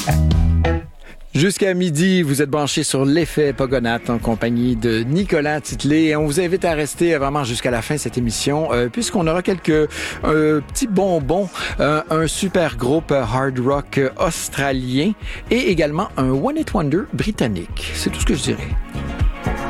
Jusqu'à midi, vous êtes branchés sur l'effet Pogonath en compagnie de Nicolas Titley. Et on vous invite à rester vraiment jusqu'à la fin de cette émission puisqu'on aura quelques petits bonbons, un super groupe hard rock australien et également un One Hit Wonder britannique. C'est tout ce que je dirais.